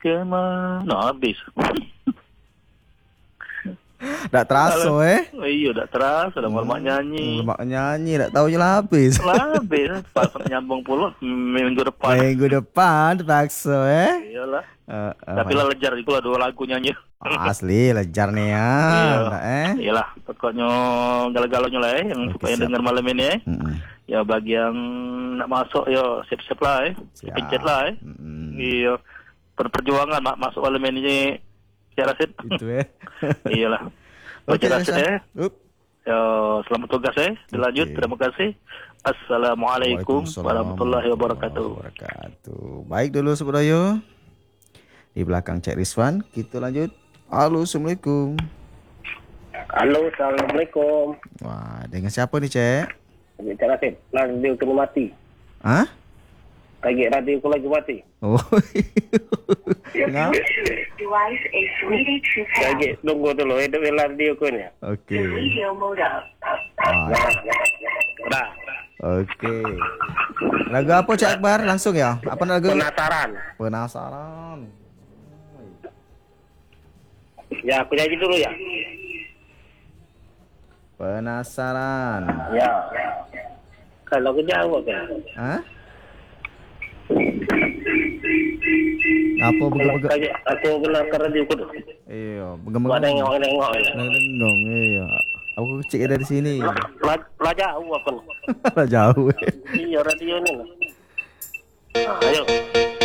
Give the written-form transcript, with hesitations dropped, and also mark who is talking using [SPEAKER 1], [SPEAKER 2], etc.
[SPEAKER 1] kemana habis.
[SPEAKER 2] Tak terasa
[SPEAKER 1] Oh, iya tak terasa dah mak nyanyi.
[SPEAKER 2] Mak nyanyi tak tahu je lah habis.
[SPEAKER 1] Habis pas nyambung pula minggu depan.
[SPEAKER 2] Minggu depan terpaksa
[SPEAKER 1] Iyalah. Tapi lah lejar itulah 2 lagu nyanyi.
[SPEAKER 2] Asli lejar nih ya.
[SPEAKER 1] Iyalah pokoknya galau-galaunya lah yang supaya dengar malam ini Ya bagi yang nak masuk ya siap-siap lah pencet lah Iya. Perjuangan masuk malam ini Cik Rasid.
[SPEAKER 2] Itu
[SPEAKER 1] Iyalah.
[SPEAKER 2] Okey
[SPEAKER 1] Rasid Ya, selamat tugas dilanjut. Terima kasih. Assalamualaikum warahmatullahi wabarakatuh.
[SPEAKER 2] Baik dulu Sobat di belakang Cik Rizwan, kita lanjut. Halo, Assalamualaikum.
[SPEAKER 3] Halo, Assalamualaikum.
[SPEAKER 2] Wah, dengan siapa nih, Cik?
[SPEAKER 3] Cik Rasid, radio kena mati.
[SPEAKER 2] Hah?
[SPEAKER 3] Lagi radio aku lagi mati.
[SPEAKER 2] Oh. Kenapa?
[SPEAKER 3] Lagi tunggu dulu, hidup radio aku ni.
[SPEAKER 2] Okey.
[SPEAKER 3] Dah.
[SPEAKER 2] Okey. Lagu apa Cik Akbar? Langsung ya? Apa lagu? Penasaran.
[SPEAKER 3] Ya, aku nyanyi dulu ya.
[SPEAKER 2] Penasaran.
[SPEAKER 3] Ya. Kalau aku jawab kan.
[SPEAKER 2] Hah? Apa begah-begah?
[SPEAKER 3] Aku kena ke radio aku tu.
[SPEAKER 2] Iya, begah-begah.
[SPEAKER 3] Nengok.
[SPEAKER 2] Nengok, iya. Aku cek dari sini.
[SPEAKER 3] Lah jauh aku.
[SPEAKER 2] Lah jauh.
[SPEAKER 3] Iya, radio ni. Ayo.